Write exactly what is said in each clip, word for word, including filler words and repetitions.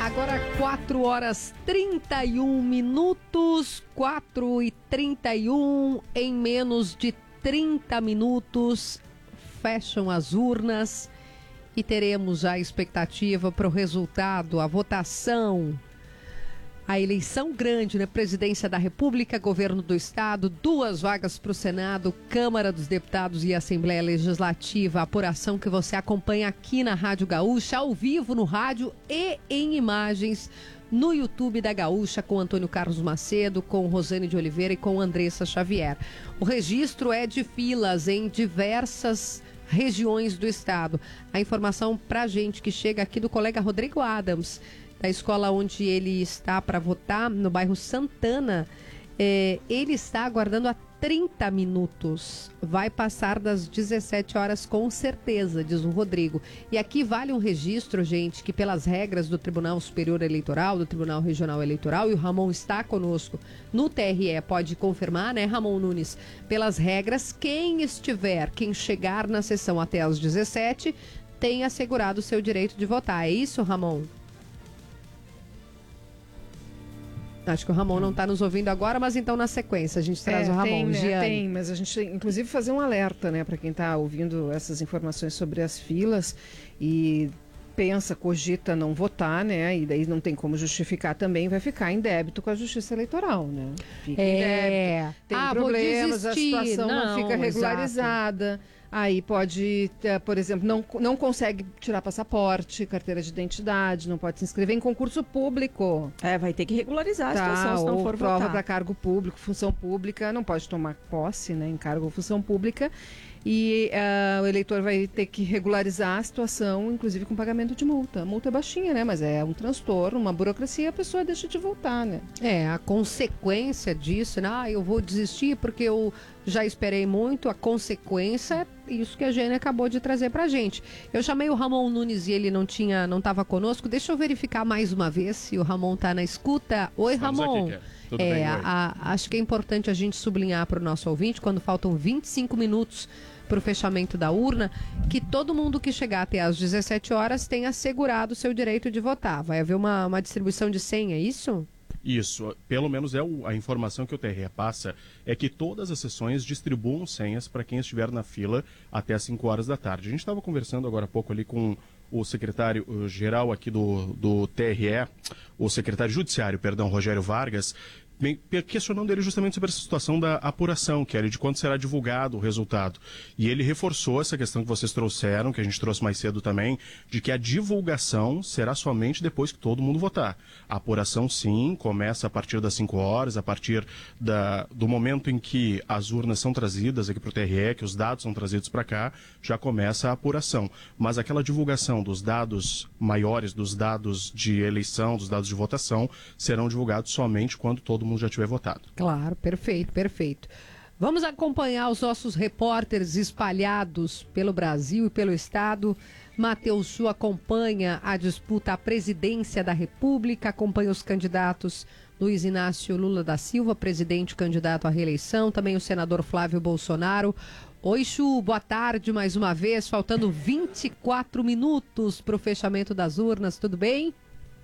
Agora quatro horas trinta e um minutos, quatro e trinta e um, em menos de trinta minutos, fecham as urnas e teremos já a expectativa para o resultado, a votação, a eleição grande, né? Presidência da República, Governo do Estado, duas vagas para o Senado, Câmara dos Deputados e Assembleia Legislativa, a apuração que você acompanha aqui na Rádio Gaúcha, ao vivo no rádio e em imagens no YouTube da Gaúcha, com Antônio Carlos Macedo, com Rosane de Oliveira e com Andressa Xavier. O registro é de filas em diversas regiões do estado. A informação pra gente que chega aqui do colega Rodrigo Adams, da escola onde ele está para votar, no bairro Santana, é, ele está aguardando há trinta minutos. Vai passar das dezessete horas com certeza, diz o Rodrigo. E aqui vale um registro, gente, que pelas regras do Tribunal Superior Eleitoral, do Tribunal Regional Eleitoral, e o Ramon está conosco no T R E, pode confirmar, né, Ramon Nunes? Pelas regras, quem estiver, quem chegar na sessão até às dezessete, tem assegurado o seu direito de votar. É isso, Ramon? Acho que o Ramon não está nos ouvindo agora, mas então na sequência a gente traz é, o Ramon. Tem, né? Giane. Tem, mas a gente tem, inclusive, fazer um alerta, né, para quem está ouvindo essas informações sobre as filas e pensa, cogita não votar, né, e daí não tem como justificar também, vai ficar em débito com a Justiça Eleitoral, né? Fica é. em débito, tem ah, problemas, a situação não, não fica regularizada. Exato. Aí pode, por exemplo, não, não consegue tirar passaporte, carteira de identidade, não pode se inscrever em concurso público. É, vai ter que regularizar tá, a situação se não ou for prova votar. para cargo público, função pública, não pode tomar posse, né, em cargo ou função pública. E uh, o eleitor vai ter que regularizar a situação, inclusive com pagamento de multa. A multa é baixinha, né? Mas é um transtorno, uma burocracia, a pessoa deixa de votar, né? É, a consequência disso, né? Ah, eu vou desistir porque eu já esperei muito. A consequência é isso que a Jane acabou de trazer pra gente. Eu chamei o Ramon Nunes e ele não tinha, não estava conosco. Deixa eu verificar mais uma vez se o Ramon tá na escuta. Oi, Estamos Ramon. aqui, Tudo é, bem, a, a, acho que é importante a gente sublinhar para o nosso ouvinte, quando faltam vinte e cinco minutos para o fechamento da urna, que todo mundo que chegar até às dezessete horas tem assegurado o seu direito de votar. Vai haver uma, uma distribuição de senha, é isso? Isso, pelo menos é o, a informação que o T R E passa, é que todas as sessões distribuam senhas para quem estiver na fila até às cinco horas da tarde. A gente estava conversando agora há pouco ali com o secretário-geral aqui do, do T R E, o secretário judiciário, perdão, Rogério Vargas, bem, questionando ele justamente sobre essa situação da apuração, Kelly, de quando será divulgado o resultado. E ele reforçou essa questão que vocês trouxeram, que a gente trouxe mais cedo também, de que a divulgação será somente depois que todo mundo votar. A apuração, sim, começa a partir das cinco horas, a partir da, do momento em que as urnas são trazidas aqui para o T R E, que os dados são trazidos para cá, já começa a apuração. Mas aquela divulgação dos dados maiores, dos dados de eleição, dos dados de votação, serão divulgados somente quando todo mundo já tiver votado. Claro, perfeito, perfeito. Vamos acompanhar os nossos repórteres espalhados pelo Brasil e pelo estado. Matheus Chu acompanha a disputa à presidência da República, acompanha os candidatos Luiz Inácio Lula da Silva, presidente candidato à reeleição, também o senador Flávio Bolsonaro. Oi, Chu, boa tarde mais uma vez, faltando vinte e quatro minutos para o fechamento das urnas, tudo bem?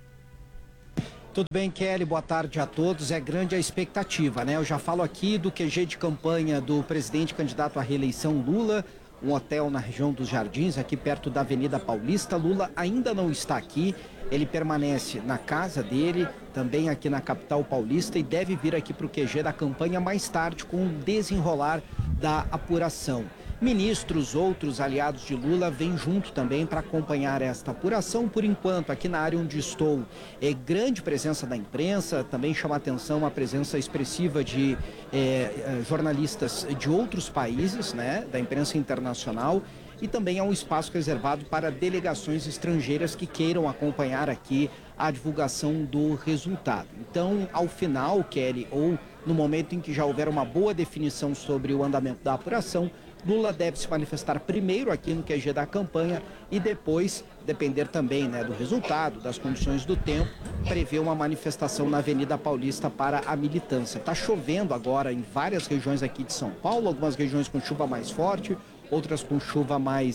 Tudo bem, Kelly? Boa tarde a todos. É grande a expectativa, né? Eu já falo aqui do Q G de campanha do presidente candidato à reeleição Lula, um hotel na região dos Jardins, aqui perto da Avenida Paulista. Lula ainda não está aqui, ele permanece na casa dele, também aqui na capital paulista, e deve vir aqui para o Q G da campanha mais tarde com o desenrolar da apuração. Ministros, outros aliados de Lula, vêm junto também para acompanhar esta apuração. Por enquanto, aqui na área onde estou, é grande presença da imprensa, também chama atenção a presença expressiva de é, jornalistas de outros países, né, da imprensa internacional, e também há um espaço reservado para delegações estrangeiras que queiram acompanhar aqui a divulgação do resultado. Então, ao final, Kelly, ou no momento em que já houver uma boa definição sobre o andamento da apuração, Lula deve se manifestar primeiro aqui no Q G da campanha e depois, depender também, né, do resultado, das condições do tempo, prever uma manifestação na Avenida Paulista para a militância. Está chovendo agora em várias regiões aqui de São Paulo, algumas regiões com chuva mais forte, outras com chuva mais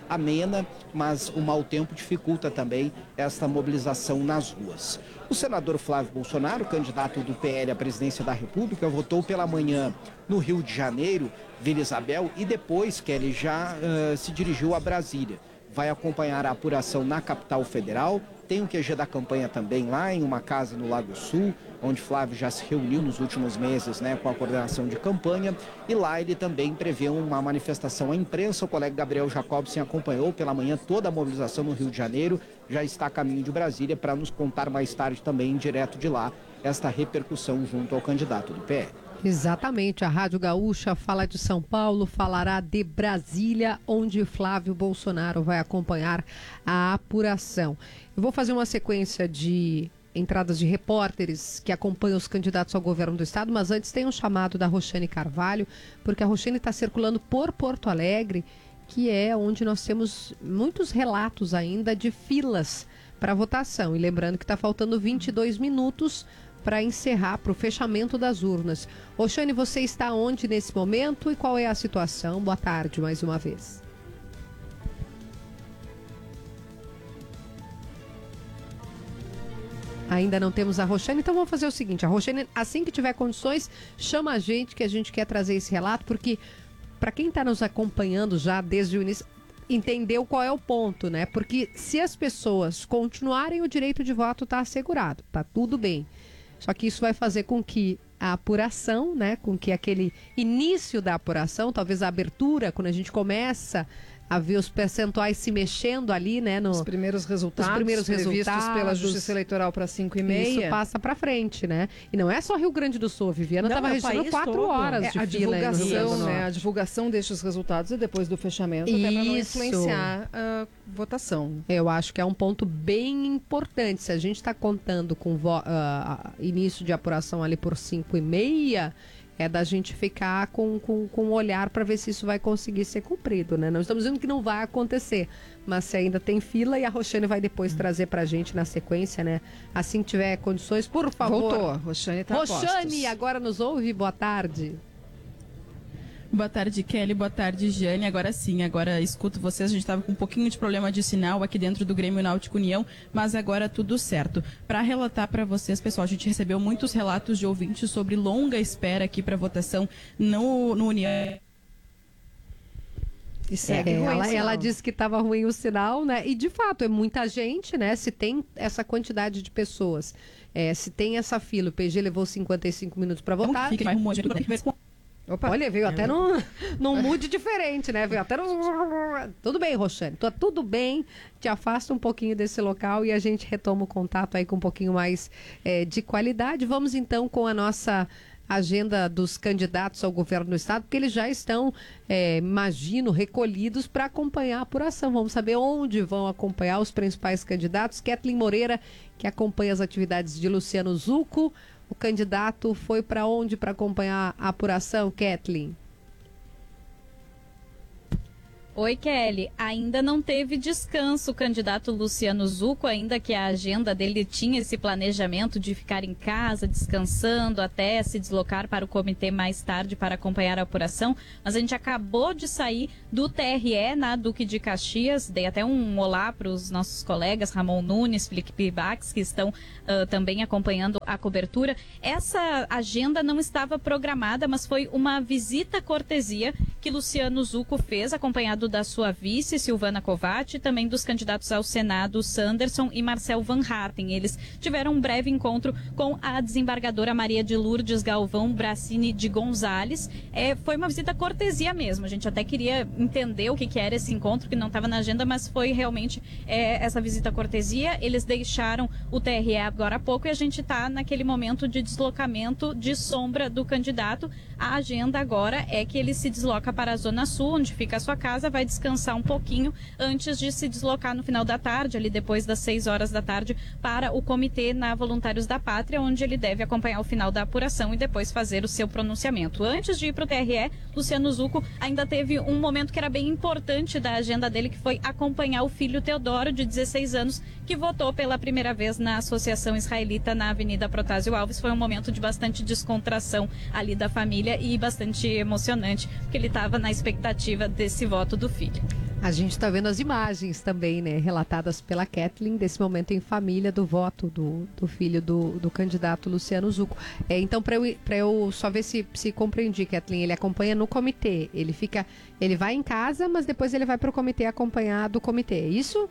amena, mas o mau tempo dificulta também esta mobilização nas ruas. O senador Flávio Bolsonaro, candidato do P L à presidência da República, votou pela manhã no Rio de Janeiro, Vila Isabel, e depois que ele já uh, se dirigiu a Brasília. Vai acompanhar a apuração na capital federal. Tem o Q G da campanha também lá em uma casa no Lago Sul, onde Flávio já se reuniu nos últimos meses, né, com a coordenação de campanha. E lá ele também prevê uma manifestação à imprensa. O colega Gabriel Jacobsen acompanhou pela manhã toda a mobilização no Rio de Janeiro. Já está a caminho de Brasília para nos contar mais tarde também, direto de lá, esta repercussão junto ao candidato do P L. Exatamente, a Rádio Gaúcha fala de São Paulo, falará de Brasília, onde Flávio Bolsonaro vai acompanhar a apuração. Eu vou fazer uma sequência de entradas de repórteres que acompanham os candidatos ao governo do estado, mas antes tem um chamado da Roxane Carvalho, porque a Roxane está circulando por Porto Alegre, que é onde nós temos muitos relatos ainda de filas para votação. E lembrando que está faltando vinte e dois minutos para encerrar, para o fechamento das urnas. Roxane, você está onde nesse momento e qual é a situação? Boa tarde, mais uma vez. Ainda não temos a Roxane, então vamos fazer o seguinte, a Roxane, assim que tiver condições, chama a gente, que a gente quer trazer esse relato, porque para quem está nos acompanhando já desde o início, entendeu qual é o ponto, né? Porque se as pessoas continuarem, o direito de voto está assegurado, tá tudo bem. Só que isso vai fazer com que a apuração, né, com que aquele início da apuração, talvez a abertura, quando a gente começa a ver os percentuais se mexendo ali, né? No, os primeiros resultados, os primeiros previstos resultados pela Justiça Eleitoral para cinco e meia. Isso passa para frente, né? E não é só Rio Grande do Sul, Viviana estava registrando quatro todo. horas É, de a fila. divulgação, né? A divulgação destes resultados e depois do fechamento, até para não Isso. influenciar a votação. Eu acho que é um ponto bem importante. Se a gente está contando com vo- uh, início de apuração ali por cinco e meia, é da gente ficar com, com, com um olhar para ver se isso vai conseguir ser cumprido, né? Não estamos dizendo que não vai acontecer, mas se ainda tem fila, e a Roxane vai depois trazer para a gente na sequência, né? Assim que tiver condições, por favor. Voltou, Roxane está a postos. Roxane, agora nos ouve, boa tarde. Boa tarde, Kelly. Boa tarde, Jane. Agora sim, agora escuto vocês. A gente estava com um pouquinho de problema de sinal aqui dentro do Grêmio Náutico União, mas agora tudo certo. Para relatar para vocês, pessoal, a gente recebeu muitos relatos de ouvintes sobre longa espera aqui para votação no, no União. E segue É, ruim ela, o sinal. ela disse que estava ruim o sinal, né? E de fato, é muita gente, né? Se tem essa quantidade de pessoas, é, se tem essa fila, o P G levou cinquenta e cinco minutos para votar. Fica, vai um monte de... Opa. Olha, veio até num, num mood diferente, né? Veio até num... Tudo bem, Roxane, tá tudo bem. Te afasta um pouquinho desse local e a gente retoma o contato aí com um pouquinho mais é, de qualidade. Vamos então com a nossa agenda dos candidatos ao governo do estado, porque eles já estão, é, imagino, recolhidos para acompanhar a apuração. Vamos saber onde vão acompanhar os principais candidatos. Kathleen Moreira, que acompanha as atividades de Luciano Zucco. O candidato foi para onde para acompanhar a apuração, Kathleen? Oi, Kelly. Ainda não teve descanso o candidato Luciano Zucco, ainda que a agenda dele tinha esse planejamento de ficar em casa, descansando, até se deslocar para o comitê mais tarde para acompanhar a apuração. Mas a gente acabou de sair do T R E na Duque de Caxias. Dei até um olá para os nossos colegas, Ramon Nunes, Felipe Bax, que estão uh, também acompanhando a cobertura. Essa agenda não estava programada, mas foi uma visita cortesia que Luciano Zucco fez, acompanhado da sua vice, Silvana Covatti, e também dos candidatos ao Senado, Sanderson e Marcel Van Hatten. Eles tiveram um breve encontro com a desembargadora Maria de Lourdes Galvão Bracini de Gonzalez. É, foi uma visita cortesia mesmo. A gente até queria entender o que, que era esse encontro, que não estava na agenda, mas foi realmente é, essa visita cortesia. Eles deixaram o T R E agora há pouco e a gente está naquele momento de deslocamento de sombra do candidato. A agenda agora é que ele se desloca para a Zona Sul, onde fica a sua casa, vai descansar um pouquinho antes de se deslocar no final da tarde, ali depois das seis horas da tarde, para o comitê na Voluntários da Pátria, onde ele deve acompanhar o final da apuração e depois fazer o seu pronunciamento. Antes de ir para o T R E, Luciano Zucco ainda teve um momento que era bem importante da agenda dele, que foi acompanhar o filho Teodoro, de dezesseis anos, que votou pela primeira vez na Associação Israelita na Avenida Protásio Alves. Foi um momento de bastante descontração ali da família e bastante emocionante, porque ele estava na expectativa desse voto do filho. A gente está vendo as imagens também, né, relatadas pela Kathleen, desse momento em família do voto do, do filho do, do candidato Luciano Zucco. É, então, para eu, para eu só ver se, se compreendi, Kathleen, ele acompanha no comitê. Ele fica, ele vai em casa, mas depois ele vai para o comitê acompanhar do comitê. É isso?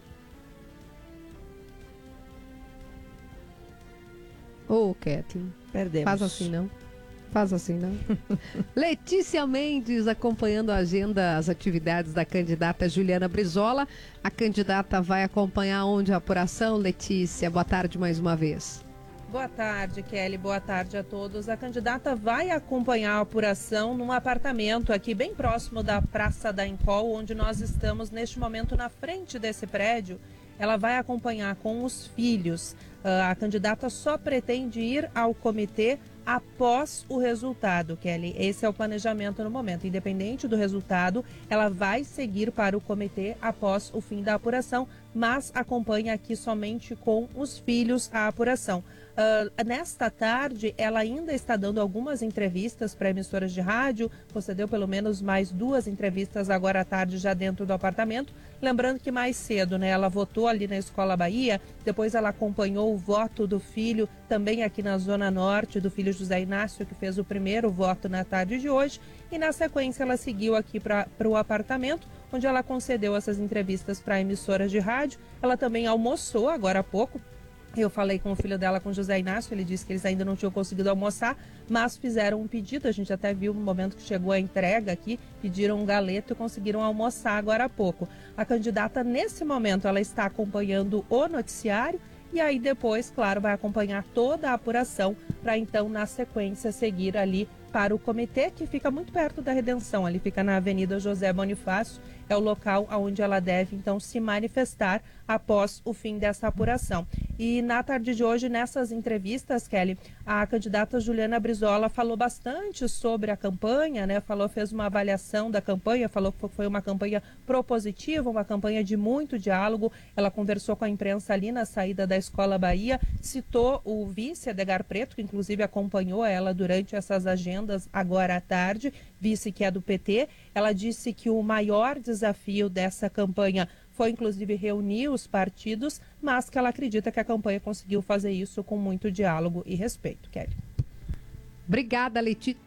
Ô, oh, Kathleen. Perdemos. Faz assim, não? Faz assim, não? Letícia Mendes acompanhando a agenda, as atividades da candidata Juliana Brizola. A candidata vai acompanhar onde a apuração? Letícia, boa tarde mais uma vez. Boa tarde, Kelly. Boa tarde a todos. A candidata vai acompanhar a apuração num apartamento aqui bem próximo da Praça da Encol, onde nós estamos neste momento na frente desse prédio. Ela vai acompanhar com os filhos. Uh, a candidata só pretende ir ao comitê após o resultado, Kelly. Esse é o planejamento no momento. Independente do resultado, ela vai seguir para o comitê após o fim da apuração, mas acompanha aqui somente com os filhos a apuração. Uh, nesta tarde, ela ainda está dando algumas entrevistas para emissoras de rádio, concedeu pelo menos mais duas entrevistas agora à tarde já dentro do apartamento. Lembrando que mais cedo, né, ela votou ali na Escola Bahia, depois ela acompanhou o voto do filho também aqui na Zona Norte, do filho José Inácio, que fez o primeiro voto na tarde de hoje, e na sequência ela seguiu aqui para o apartamento, onde ela concedeu essas entrevistas para emissoras de rádio. Ela também almoçou agora há pouco. Eu falei com o filho dela, com o José Inácio, ele disse que eles ainda não tinham conseguido almoçar, mas fizeram um pedido, a gente até viu no momento que chegou a entrega aqui, pediram um galeto e conseguiram almoçar agora há pouco. A candidata, nesse momento, ela está acompanhando o noticiário e aí depois, claro, vai acompanhar toda a apuração para então, na sequência, seguir ali para o comitê, que fica muito perto da Redenção, ali fica na Avenida José Bonifácio, é o local onde ela deve, então, se manifestar após o fim dessa apuração. E na tarde de hoje, nessas entrevistas, Kelly, a candidata Juliana Brizola falou bastante sobre a campanha, né? Falou, fez uma avaliação da campanha, falou que foi uma campanha propositiva, uma campanha de muito diálogo. Ela conversou com a imprensa ali na saída da Escola Bahia, citou o vice Edgar Preto, que inclusive acompanhou ela durante essas agendas agora à tarde, vice que é do P T. Ela disse que o maior desafio dessa campanha foi, inclusive, reunir os partidos, mas que ela acredita que a campanha conseguiu fazer isso com muito diálogo e respeito, Kelly. Obrigada, Letícia.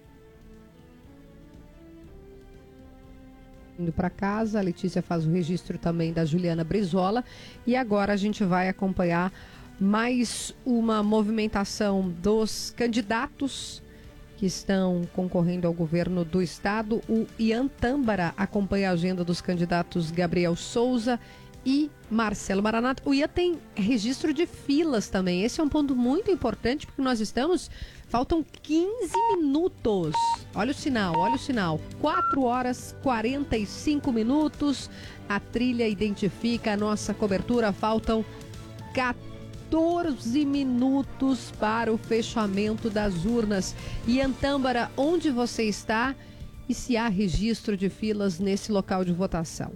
Indo para casa, a Letícia faz o registro também da Juliana Brizola e agora a gente vai acompanhar mais uma movimentação dos candidatos que estão concorrendo ao governo do estado. O Ian Tâmbara acompanha a agenda dos candidatos Gabriel Souza e Marcelo Maranata. O Ian tem registro de filas também. Esse é um ponto muito importante, porque nós estamos... Faltam quinze minutos. Olha o sinal, olha o sinal. quatro horas e quarenta e cinco minutos. A trilha identifica a nossa cobertura. Faltam quatorze minutos para o fechamento das urnas. Ian Tâmbara, onde você está e se há registro de filas nesse local de votação?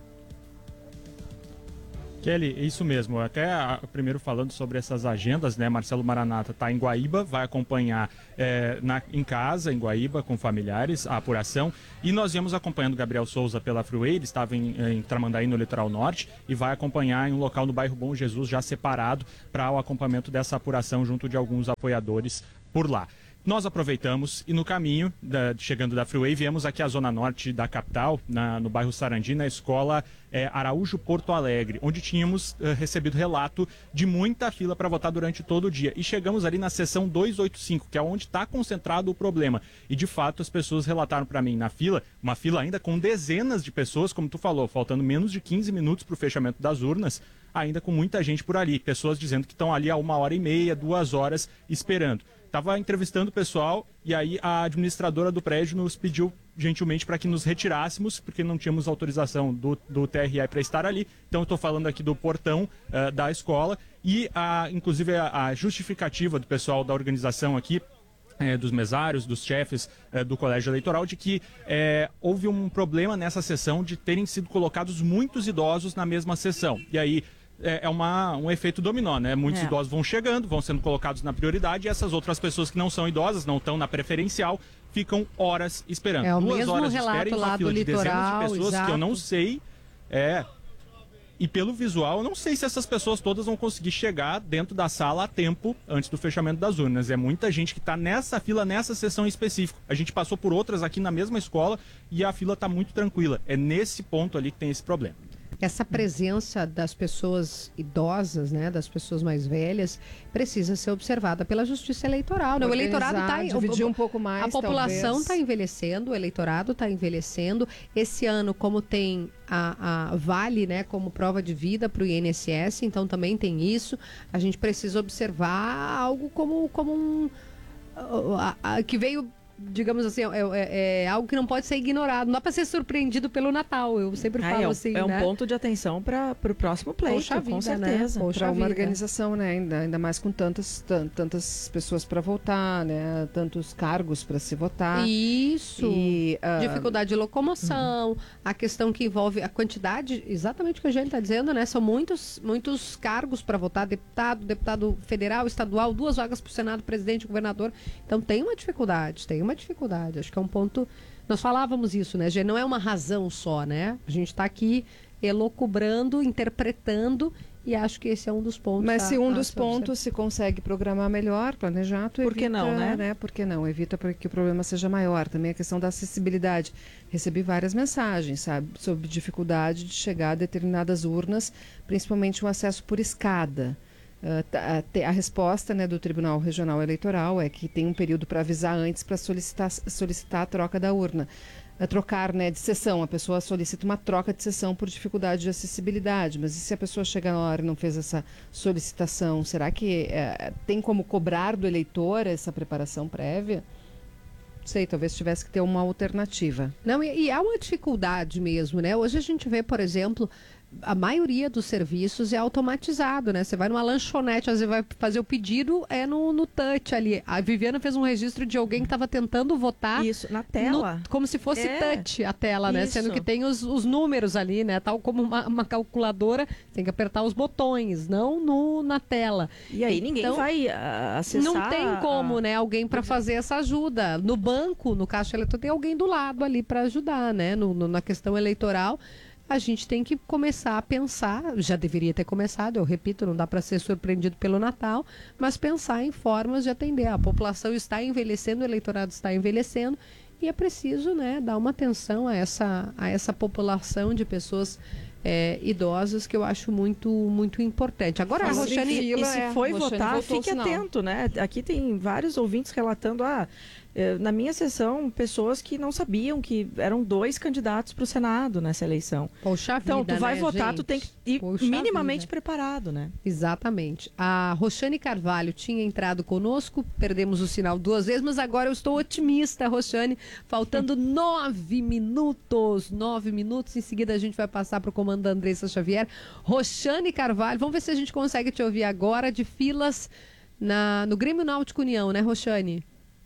Kelly, é isso mesmo. Até a, primeiro falando sobre essas agendas, né? Marcelo Maranata está em Guaíba, vai acompanhar é, na, em casa, em Guaíba, com familiares, a apuração. E nós viemos acompanhando Gabriel Souza pela Freeway, ele estava em, em Tramandaí, no Litoral Norte, e vai acompanhar em um local no bairro Bom Jesus, já separado, para o acompanhamento dessa apuração junto de alguns apoiadores por lá. Nós aproveitamos e no caminho, da, chegando da Freeway, viemos aqui à zona norte da capital, na, no bairro Sarandi, na escola é, Araújo Porto Alegre, onde tínhamos é, recebido relato de muita fila para votar durante todo o dia. E chegamos ali na seção duzentos e oitenta e cinco, que é onde está concentrado o problema. E de fato as pessoas relataram para mim na fila, uma fila ainda com dezenas de pessoas, como tu falou, faltando menos de quinze minutos para o fechamento das urnas, ainda com muita gente por ali. Pessoas dizendo que estão ali há uma hora e meia, duas horas esperando. Estava entrevistando o pessoal e aí a administradora do prédio nos pediu gentilmente para que nos retirássemos, porque não tínhamos autorização do, do T R E para estar ali. Então eu estou falando aqui do portão uh, da escola e a, inclusive a, a justificativa do pessoal da organização aqui, É, dos mesários, dos chefes é, do colégio eleitoral, de que é, houve um problema nessa sessão de terem sido colocados muitos idosos na mesma sessão. E aí é, é uma, um efeito dominó, né? Muitos é. idosos vão chegando, vão sendo colocados na prioridade e essas outras pessoas que não são idosas, não estão na preferencial, ficam horas esperando. É o Duas mesmo horas de relato espera em uma lá fila do de litoral, dezenas de pessoas exato. que eu não sei É. E pelo visual, eu não sei se essas pessoas todas vão conseguir chegar dentro da sala a tempo antes do fechamento das urnas. É muita gente que está nessa fila, nessa sessão específica. A gente passou por outras aqui na mesma escola e a fila está muito tranquila. É nesse ponto ali que tem esse problema. Essa presença das pessoas idosas, né, das pessoas mais velhas, precisa ser observada pela Justiça Eleitoral. Né? O eleitorado está... dividir um pouco mais, A população está talvez. envelhecendo, o eleitorado está envelhecendo. Esse ano, como tem a, a Vale, né, como prova de vida para o I N S S, então também tem isso. A gente precisa observar algo como, como um... A, a, que veio... digamos assim, é, é, é algo que não pode ser ignorado. Não dá para ser surpreendido pelo Natal. Eu sempre ah, falo é um, assim, É um né? ponto de atenção para o próximo pleito, Poxa com vida, certeza. Né? Poxa Para uma vida. organização, né? Ainda, ainda mais com tantas, tantas pessoas para votar, né? Tantos cargos para se votar. Isso. E, uh... dificuldade de locomoção, uhum. a questão que envolve a quantidade, exatamente o que a gente está dizendo, né? São muitos, muitos cargos para votar, deputado, deputado federal, estadual, duas vagas para o Senado, presidente, governador. Então tem uma dificuldade, tem uma dificuldade. Acho que é um ponto... Nós falávamos isso, né, Gê? Não é uma razão só, né? A gente está aqui elocubrando, interpretando, e acho que esse é um dos pontos. Mas a, se um a dos pontos se consegue programar melhor, planejar, tu Por que evita, não, né? né? Por que não? Evita para que o problema seja maior. Também a questão da acessibilidade. Recebi várias mensagens, sabe? Sobre dificuldade de chegar a determinadas urnas, principalmente o acesso por escada. Uh, a, a resposta, né, do Tribunal Regional Eleitoral é que tem um período para avisar antes para solicitar, solicitar a troca da urna. A trocar, né, de sessão, a pessoa solicita uma troca de sessão por dificuldade de acessibilidade, mas e se a pessoa chega na hora e não fez essa solicitação, será que é, tem como cobrar do eleitor essa preparação prévia? Não sei, talvez tivesse que ter uma alternativa. Não, e, e há uma dificuldade mesmo, né? Hoje a gente vê, por exemplo, a maioria dos serviços é automatizado, né? Você vai numa lanchonete, às vezes vai fazer o pedido, é no, no touch ali. A Viviana fez um registro de alguém que estava tentando votar. Isso, na tela. No, como se fosse é. touch a tela, né? Isso. Sendo que tem os, os números ali, né? Tal como uma, uma calculadora, tem que apertar os botões, não no, na tela. E aí ninguém então, vai uh, acessar... Não tem como, a... né? Alguém para fazer essa ajuda. No banco, no caixa eleitoral, tem alguém do lado ali para ajudar, né? No, no, na questão eleitoral, a gente tem que começar a pensar, já deveria ter começado, eu repito, não dá para ser surpreendido pelo Natal, mas pensar em formas de atender. A população está envelhecendo, o eleitorado está envelhecendo e é preciso, né, dar uma atenção a essa, a essa população de pessoas é, idosas que eu acho muito, muito importante. Agora, Mas a Roxane... E, e se é, foi Roxane votar, votou, fique sinal. atento, né? Aqui tem vários ouvintes relatando, ah, na minha sessão, pessoas que não sabiam que eram dois candidatos para o Senado nessa eleição. Poxa vida, então, tu vai né, votar, gente? tu tem que ir Poxa minimamente vida. preparado, né? Exatamente. A Roxane Carvalho tinha entrado conosco, perdemos o sinal duas vezes, mas agora eu estou otimista, Roxane. Faltando nove minutos. Nove minutos. Em seguida a gente vai passar para o comando da Andressa Xavier. Roxane Carvalho, vamos ver se a gente consegue te ouvir agora de filas na, no Grêmio Náutico União, né, Roxane?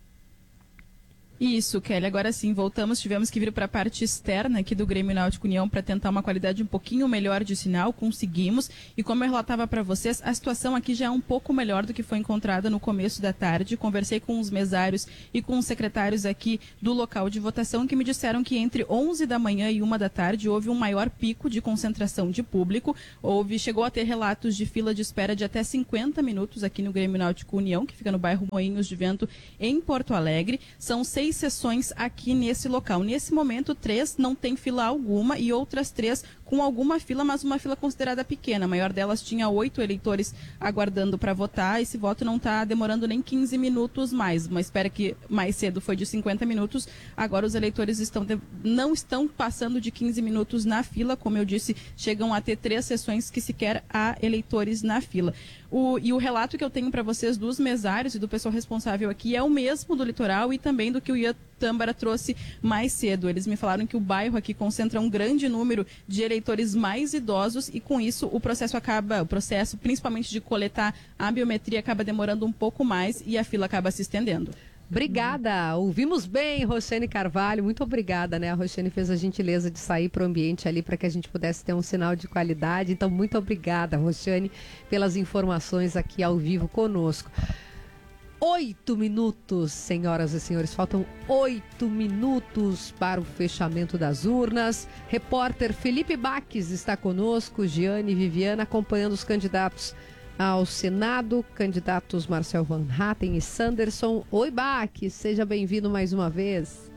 Isso, Kelly. Agora sim, voltamos. Tivemos que vir para a parte externa aqui do Grêmio Náutico União para tentar uma qualidade um pouquinho melhor de sinal. Conseguimos. E como eu relatava para vocês, a situação aqui já é um pouco melhor do que foi encontrada no começo da tarde. Conversei com os mesários e com os secretários aqui do local de votação que me disseram que entre onze da manhã e uma da tarde houve um maior pico de concentração de público. Houve, chegou a ter relatos de fila de espera de até cinquenta minutos aqui no Grêmio Náutico União, que fica no bairro Moinhos de Vento, em Porto Alegre. São seis sessões aqui nesse local. Nesse momento, três não tem fila alguma e outras três com alguma fila, mas uma fila considerada pequena. A maior delas tinha oito eleitores aguardando para votar. Esse voto não está demorando nem quinze minutos mais. Uma espera que mais cedo foi de cinquenta minutos. Agora os eleitores estão de... não estão passando de quinze minutos na fila. Como eu disse, chegam a ter três sessões que sequer há eleitores na fila. O... E o relato que eu tenho para vocês dos mesários e do pessoal responsável aqui é o mesmo do litoral e também do que o Ian Tâmbara trouxe mais cedo. Eles me falaram que o bairro aqui concentra um grande número de eleitores mais idosos e com isso o processo acaba, o processo principalmente de coletar a biometria acaba demorando um pouco mais e a fila acaba se estendendo. Obrigada, ouvimos bem, Roxane Carvalho, muito obrigada, né? A Roxane fez a gentileza de sair para o ambiente ali para que a gente pudesse ter um sinal de qualidade, então muito obrigada, Roxane, pelas informações aqui ao vivo conosco. Oito minutos, senhoras e senhores, faltam oito minutos para o fechamento das urnas. Repórter Felipe Baques está conosco, Giane e Viviana, acompanhando os candidatos ao Senado, candidatos Marcel Van Hatten e Sanderson. Oi, Baques, seja bem-vindo mais uma vez.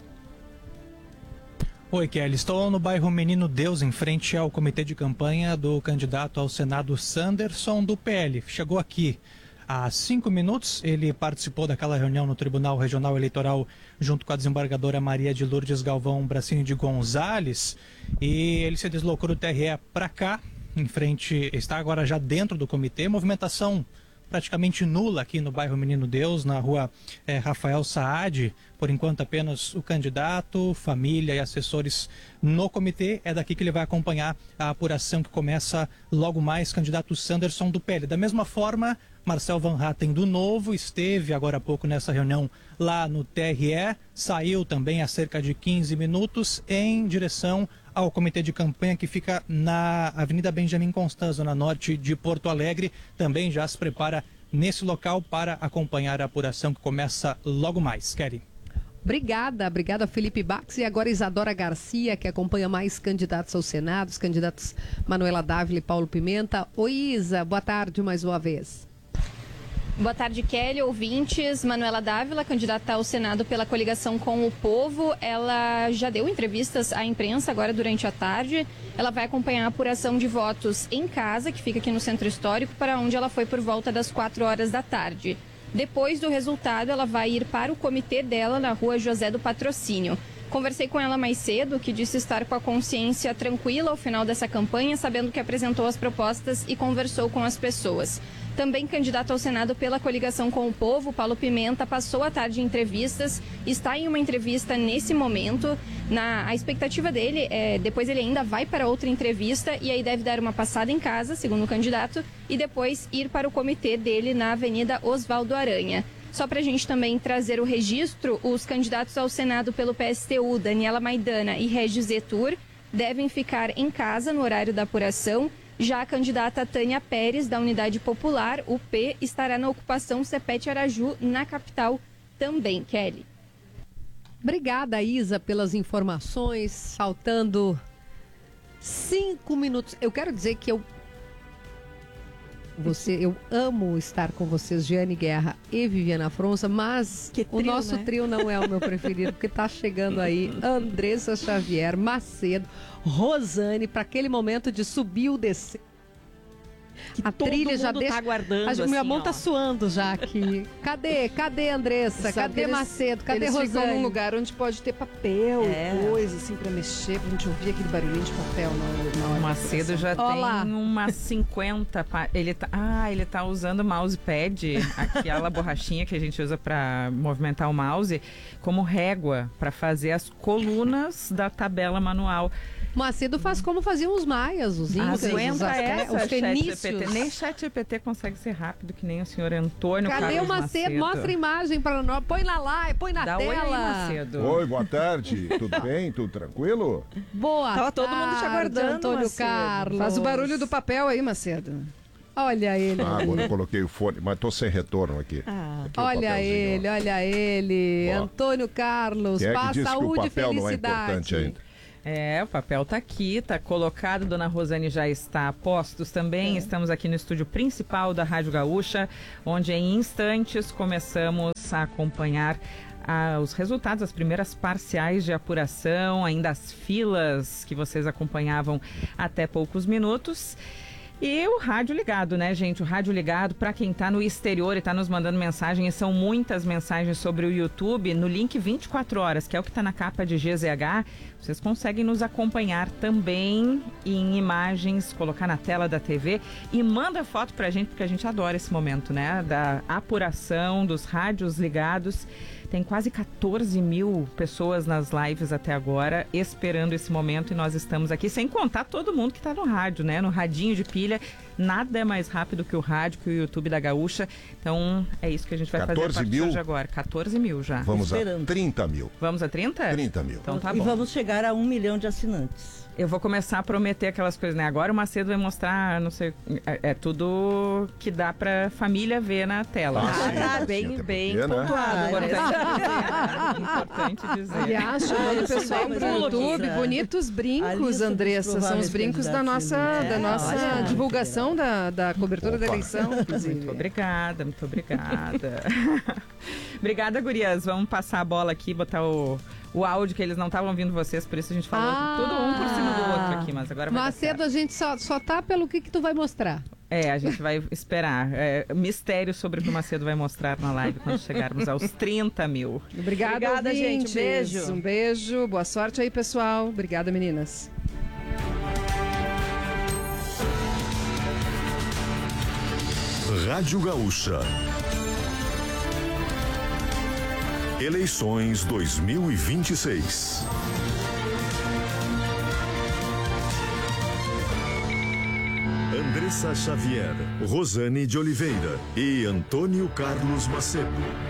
Oi, Kelly. Estou no bairro Menino Deus, em frente ao comitê de campanha do candidato ao Senado Sanderson, do P L. Chegou aqui há cinco minutos. Ele participou daquela reunião no Tribunal Regional Eleitoral junto com a desembargadora Maria de Lourdes Galvão Bracini de Gonzales. E ele se deslocou do T R E para cá, em frente, está agora já dentro do comitê. Movimentação praticamente nula aqui no bairro Menino Deus, na rua é, Rafael Saad. Por enquanto apenas o candidato, família e assessores no comitê. É daqui que ele vai acompanhar a apuração que começa logo mais, candidato Sanderson do P L. Da mesma forma, Marcel Van Hatten do Novo esteve agora há pouco nessa reunião lá no T R E, saiu também há cerca de quinze minutos em direção ao comitê de campanha que fica na Avenida Benjamin Constant, zona norte de Porto Alegre. Também já se prepara nesse local para acompanhar a apuração que começa logo mais. Kelly. Obrigada, obrigada Felipe Bax. E agora Isadora Garcia, que acompanha mais candidatos ao Senado, os candidatos Manuela Dávila e Paulo Pimenta. Oi, Isa, boa tarde mais uma vez. Boa tarde, Kelly, ouvintes. Manuela Dávila, candidata ao Senado pela coligação com o Povo. Ela já deu entrevistas à imprensa agora durante a tarde. Ela vai acompanhar a apuração de votos em casa, que fica aqui no Centro Histórico, para onde ela foi por volta das quatro horas da tarde. Depois do resultado, ela vai ir para o comitê dela na rua José do Patrocínio. Conversei com ela mais cedo, que disse estar com a consciência tranquila ao final dessa campanha, sabendo que apresentou as propostas e conversou com as pessoas. Também candidato ao Senado pela coligação com o Povo, Paulo Pimenta, passou a tarde em entrevistas, está em uma entrevista nesse momento. Na, a expectativa dele é, depois ele ainda vai para outra entrevista e aí deve dar uma passada em casa, segundo o candidato, e depois ir para o comitê dele na Avenida Oswaldo Aranha. Só para a gente também trazer o registro, os candidatos ao Senado pelo P S T U, Daniela Maidana e Regis Etur, devem ficar em casa no horário da apuração. Já a candidata Tânia Pérez, da Unidade Popular, U P, estará na ocupação Cepete Araju, na capital também, Kelly. Obrigada, Isa, pelas informações. Faltando cinco minutos. Eu quero dizer que eu Você, eu amo estar com vocês, Giane Guerra e Viviana Fronça, mas trio, o nosso né? trio não é o meu preferido, porque está chegando aí Andressa Xavier, Macedo, Rosane, para aquele momento de subir ou descer. Que a todo trilha mundo já deixa. Tá aguardando, a assim, minha mão ó. tá suando já aqui. Cadê? Cadê Andressa? Sabe Cadê eles, Macedo? Cadê eles Rosane? Eles ficam num lugar onde pode ter papel é. e coisa assim pra mexer, pra gente ouvir aquele barulhinho de papel na, na hora. O Macedo já Olá. tem umas cinquenta. Pa... Ele tá... Ah, ele tá usando o mousepad, aquela borrachinha que a gente usa pra movimentar o mouse, como régua pra fazer as colunas da tabela manual. Macedo faz como faziam os maias, os incas, Aguenta os, essa, os fenícios. Nem chat G P T consegue ser rápido que nem o senhor Antônio Cadê Carlos o Macedo? Macedo? Mostra a imagem para nós. Põe na live, põe na Dá tela. Oi, aí, Macedo. Oi, boa tarde. Tudo bem? Tudo tranquilo? Boa Tava tarde, todo mundo te aguardando, Antônio Macedo. Carlos. Faz o barulho do papel aí, Macedo. Olha ele. Ah, agora eu coloquei o fone, mas tô sem retorno aqui. Ah. Aqui o Olha ele, ó. olha ele. Ó. Antônio Carlos, Quem é que paz, disse saúde que o e papel não é felicidade. importante ainda? É, o papel tá aqui, tá colocado, Dona Rosane já está a postos também. É. Estamos aqui no estúdio principal da Rádio Gaúcha, onde em instantes começamos a acompanhar ah, os resultados, as primeiras parciais de apuração, ainda as filas que vocês acompanhavam até poucos minutos. E o rádio ligado, né, gente? O rádio ligado, para quem tá no exterior e tá nos mandando mensagem, e são muitas mensagens sobre o YouTube, no link vinte e quatro horas, que é o que tá na capa de G Z H, vocês conseguem nos acompanhar também em imagens, colocar na tela da T V e manda foto pra gente, porque a gente adora esse momento, né? Da apuração, dos rádios ligados. Tem quase quatorze mil pessoas nas lives até agora, esperando esse momento, e nós estamos aqui, sem contar todo mundo que está no rádio, né? No radinho de pilha, Nada é mais rápido que o rádio, que o YouTube da Gaúcha. Então, é isso que a gente vai fazer a partir mil? de agora. quatorze mil já. Vamos Esperando. a trinta mil. Vamos a trinta? trinta mil. Então tá e bom. vamos chegar a um milhão de assinantes. Eu vou começar a prometer aquelas coisas, né? Agora o Macedo vai mostrar, não sei, é, é tudo que dá pra família ver na tela. Ah, sim, tá sim, bem, até bem porque, né? pontuado. Importante dizer, né? Importante dizer. Aliás, chamando o pessoal pro YouTube, bonitos brincos, Andressa. São os brincos da nossa, da nossa olha, divulgação da, da cobertura da Opa. eleição, inclusive. Muito obrigada, muito obrigada. Obrigada, gurias. Vamos passar a bola aqui, botar o, o áudio, que eles não estavam ouvindo vocês, por isso a gente falou Ah. tudo um por cima do outro aqui, mas agora vai dar Macedo, certo. a gente só, só tá pelo que, que tu vai mostrar. É, a gente vai esperar. É, mistério sobre o que o Macedo vai mostrar na live quando chegarmos aos trinta mil. Obrigada, Obrigada, ouvintes. gente. Um beijo. Um beijo. Boa sorte aí, pessoal. Obrigada, meninas. Rádio Gaúcha. Eleições dois mil e vinte e seis. Andressa Xavier, Rosane de Oliveira e Antônio Carlos Macedo.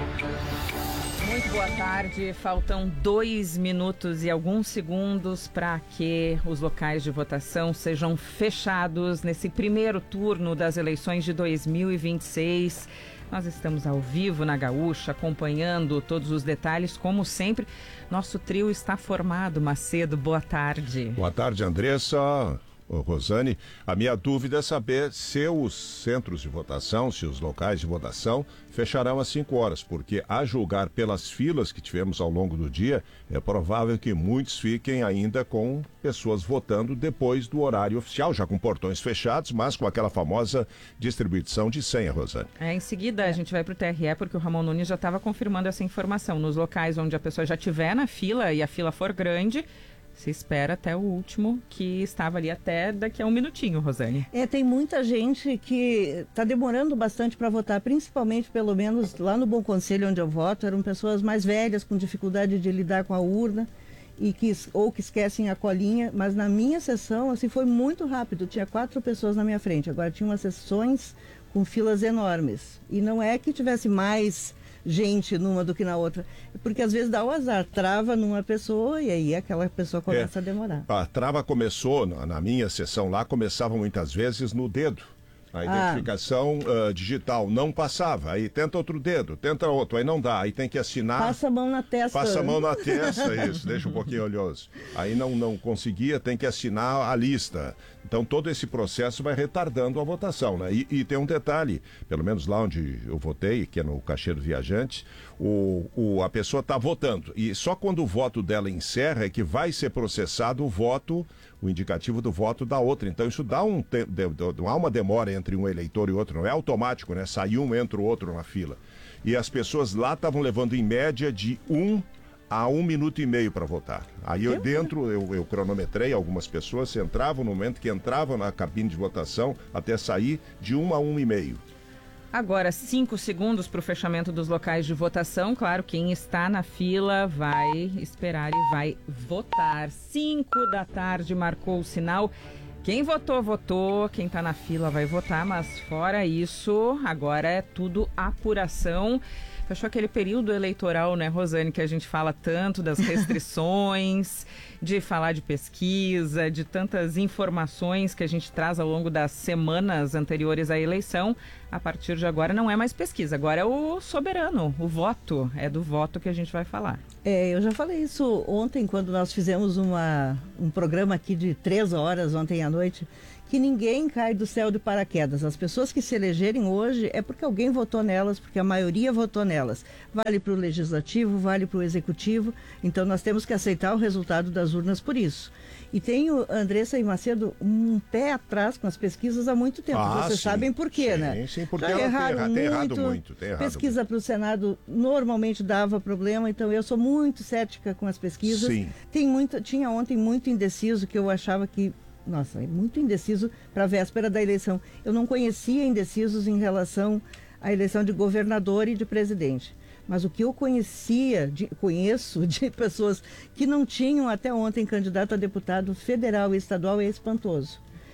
Muito boa tarde. Faltam dois minutos e alguns segundos para que os locais de votação sejam fechados nesse primeiro turno das eleições de dois mil e vinte e seis. Nós estamos ao vivo na Gaúcha, acompanhando todos os detalhes. Como sempre, nosso trio está formado. Macedo, boa tarde. Boa tarde, Andressa. Ô, Rosane, a minha dúvida é saber se os centros de votação, se os locais de votação fecharão às cinco horas, porque a julgar pelas filas que tivemos ao longo do dia, é provável que muitos fiquem ainda com pessoas votando depois do horário oficial, já com portões fechados, mas com aquela famosa distribuição de senha, Rosane. É, em seguida, a gente vai para o T R E, porque o Ramon Nunes já estava confirmando essa informação. Nos locais onde a pessoa já estiver na fila e a fila for grande, se espera até o último, que estava ali até daqui a um minutinho, Rosane. É, tem muita gente que está demorando bastante para votar, principalmente, pelo menos lá no Bom Conselho, onde eu voto, eram pessoas mais velhas, com dificuldade de lidar com a urna, e que, ou que esquecem a colinha, mas na minha sessão, assim, foi muito rápido, tinha quatro pessoas na minha frente, agora tinha umas sessões com filas enormes, e não é que tivesse mais gente numa do que na outra, porque às vezes dá o azar, trava numa pessoa e aí aquela pessoa começa É, a demorar. A trava começou, na, na minha sessão lá, começava muitas vezes no dedo. A Ah. identificação ah, digital não passava, aí tenta outro dedo, tenta outro, aí não dá, aí tem que assinar. Passa a mão na testa. Passa a mão na testa, isso, deixa um pouquinho olhoso. Aí não, não conseguia, tem que assinar a lista. Então todo esse processo vai retardando a votação, né? E, e tem um detalhe, pelo menos lá onde eu votei, que é no Cacheiro Viajante, o, o, a pessoa está votando. E só quando o voto dela encerra é que vai ser processado o voto, o indicativo do voto da outra. Então isso dá um te, de, de, há uma demora entre um eleitor e outro, não é automático, né? Sai um, entra o outro na fila. E as pessoas lá estavam levando em média de um a um minuto e meio para votar. Aí eu dentro, eu, eu cronometrei algumas pessoas, entravam no momento que entravam na cabine de votação até sair de um a um e meio. Agora, cinco segundos para o fechamento dos locais de votação. Claro, quem está na fila vai esperar e vai votar. Cinco da tarde marcou o sinal. Quem votou, votou. Quem está na fila vai votar, mas fora isso, agora é tudo apuração. Fechou aquele período eleitoral, né, Rosane, que a gente fala tanto das restrições, de falar de pesquisa, de tantas informações que a gente traz ao longo das semanas anteriores à eleição. A partir de agora não é mais pesquisa, agora é o soberano, o voto. É do voto que a gente vai falar. É, eu já falei isso ontem, quando nós fizemos uma, um programa aqui de três horas, ontem à noite, que ninguém cai do céu de paraquedas. As pessoas que se elegerem hoje é porque alguém votou nelas, porque a maioria votou nelas. Vale para o Legislativo, vale para o Executivo, então nós temos que aceitar o resultado das urnas por isso. E tenho, Andressa e Macedo, um pé atrás com as pesquisas há muito tempo. Ah, Vocês sim. sabem por quê, Sim, né? sim, porque Já ela tem erraram erra- tem errado muito, tem errado Pesquisa para o Senado normalmente dava problema, então eu sou muito cética com as pesquisas. Sim. Tem muito, tinha ontem muito indeciso que eu achava que Nossa, é muito indeciso para a véspera da eleição. Eu não conhecia indecisos em relação à eleição de governador e de presidente. Mas o que eu conhecia, de, conheço de pessoas que não tinham até ontem candidato a deputado federal e estadual é espantoso.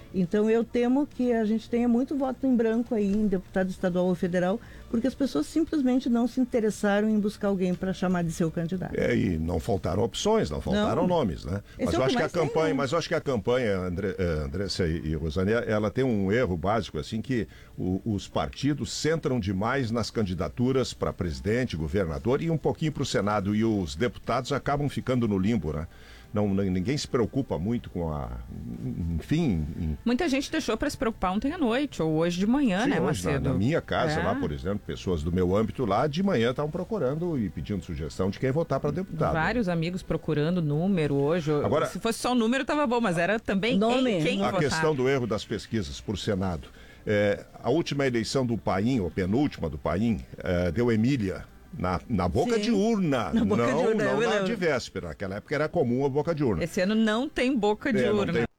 Então eu temo que a gente tenha muito voto em branco aí em deputado estadual ou federal, porque as pessoas simplesmente não se interessaram em buscar alguém para chamar de seu candidato. É, e não faltaram opções, não faltaram Não. nomes, né? Mas Esse é eu o acho que que a mais tem, campanha, né? mas eu acho que a campanha, André, eh, Andressa e, e Rosane, ela tem um erro básico, assim, que o- os partidos centram demais nas candidaturas para presidente, governador e um pouquinho para o Senado, e os deputados acabam ficando no limbo, né? Não, n- ninguém se preocupa muito com a... Enfim... em- Muita gente deixou para se preocupar ontem à noite ou hoje de manhã, Sim, né, hoje, na, Macedo? na minha casa É. lá, por exemplo, pessoas do meu âmbito lá, de manhã estavam procurando e pedindo sugestão de quem votar para deputado. Vários amigos procurando número hoje. Agora- Se fosse só o número, tava bom, mas era também em quem A votar. questão do erro das pesquisas por Senado. É, a última eleição do Paim, ou penúltima do Paim, é, deu Emília na, na boca Sim. de urna. Na boca não de urna, eu não na lembro. de véspera. Naquela época era comum a boca de urna. Esse ano não tem boca de É, não urna. tem.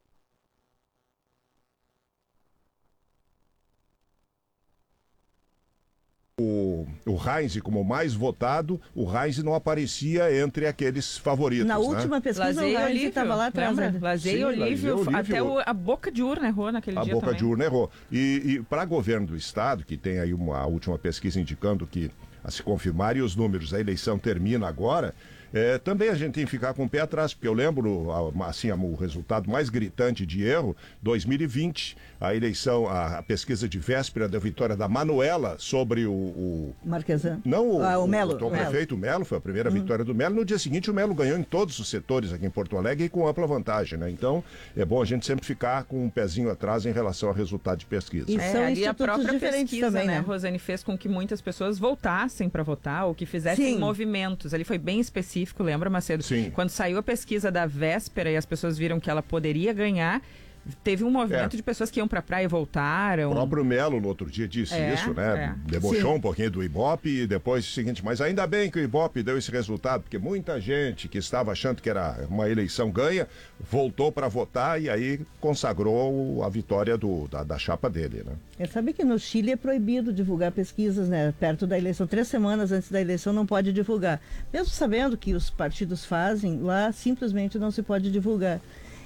O, o Heinz como mais votado, o Heinz não aparecia entre aqueles favoritos. Na né? última pesquisa, Lazer e o Heinz Olívio, estava lá atrás. lembra? né? Lazer e Sim, Lazer e Olívio, Olívio. até o- a boca de urna errou naquele A dia boca também. de urna errou. E, e para governo do Estado, que tem aí uma a última pesquisa indicando que, a se confirmarem os números, a eleição termina agora, é, também a gente tem que ficar com o pé atrás, porque eu lembro, a- assim, a- o resultado mais gritante de erro, dois mil e vinte, a eleição, a, a pesquisa de véspera da vitória da Manuela sobre o... o Marquesan. não o, Ah, o Melo. o, o o Melo. prefeito Melo, foi a primeira Hum. vitória do Melo. No dia seguinte, o Melo ganhou em todos os setores aqui em Porto Alegre e com ampla vantagem, né? Então, é bom a gente sempre ficar com um pezinho atrás em relação ao resultado de pesquisa. É, ali a própria diferentes pesquisa, também, né, né? Rosane, fez com que muitas pessoas voltassem para votar ou que fizessem Sim. movimentos. Ali foi bem específico, lembra, Macedo? Sim. Quando saiu a pesquisa da véspera e as pessoas viram que ela poderia ganhar, teve um movimento É. de pessoas que iam para a praia e voltaram. O próprio Melo, no outro dia, disse É, isso, né? é. Debochou Sim. um pouquinho do Ibope e depois o seguinte, mas ainda bem que o Ibope deu esse resultado, porque muita gente que estava achando que era uma eleição ganha, voltou para votar e aí consagrou a vitória do, da, da chapa dele, né? É, sabe que no Chile é proibido divulgar pesquisas, né? Perto da eleição, três semanas antes da eleição não pode divulgar. Mesmo sabendo que os partidos fazem, lá simplesmente não se pode divulgar.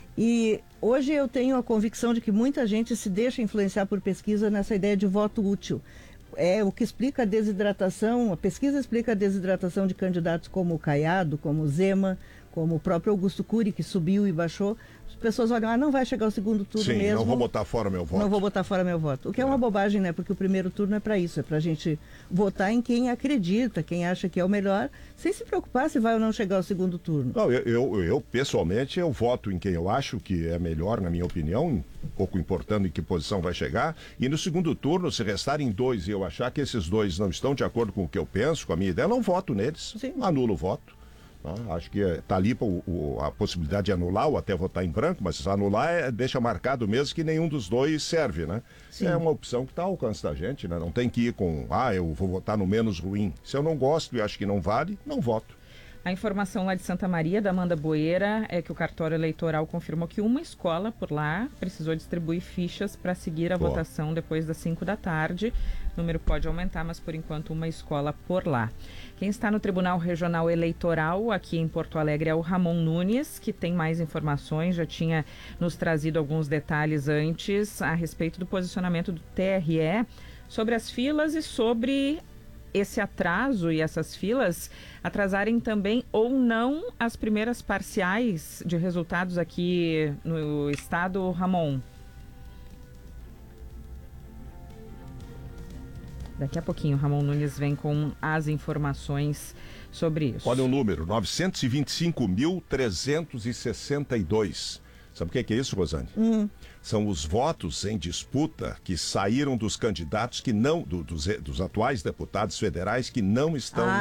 E hoje eu tenho a convicção de que muita gente se deixa influenciar por pesquisa nessa ideia de voto útil. É o que explica a desidratação, a pesquisa explica a desidratação de candidatos como o Caiado, como o Zema, como o próprio Augusto Cury, que subiu e baixou. As pessoas olham, ah, não vai chegar ao segundo turno Sim, mesmo. não vou botar fora meu voto. Não vou botar fora meu voto. O que é, uma bobagem, né? Porque o primeiro turno é para isso, é para a gente votar em quem acredita, quem acha que é o melhor, sem se preocupar se vai ou não chegar ao segundo turno. Não, eu, eu, eu, pessoalmente, eu voto em quem eu acho que é melhor, na minha opinião, um pouco importando em que posição vai chegar. E no segundo turno, se restarem dois e eu achar que esses dois não estão de acordo com o que eu penso, com a minha ideia, eu não voto neles. Sim. Anulo o voto. Ah, acho que está ali o, o, a possibilidade de anular ou até votar em branco, mas anular é, deixa marcado mesmo que nenhum dos dois serve, né? Sim. É uma opção que está ao alcance da gente, né? Não tem que ir com, ah, eu vou votar no menos ruim. Se eu não gosto e acho que não vale, não voto. A informação lá de Santa Maria, da Amanda Boeira, é que o cartório eleitoral confirmou que uma escola por lá precisou distribuir fichas para seguir a Boa. votação depois das cinco da tarde. O número pode aumentar, mas por enquanto uma escola por lá. Quem está no Tribunal Regional Eleitoral aqui em Porto Alegre é o Ramon Nunes, que tem mais informações, já tinha nos trazido alguns detalhes antes a respeito do posicionamento do T R E sobre as filas e sobre esse atraso e essas filas atrasarem também ou não as primeiras parciais de resultados aqui no estado, Ramon. Daqui a pouquinho, Ramon Nunes vem com as informações sobre isso. Olha o número, novecentos e vinte e cinco mil, trezentos e sessenta e dois. Sabe o que é, que é isso, Rosane? Hum. São os votos em disputa que saíram dos candidatos que não, do, dos, dos atuais deputados federais que não estão Ah,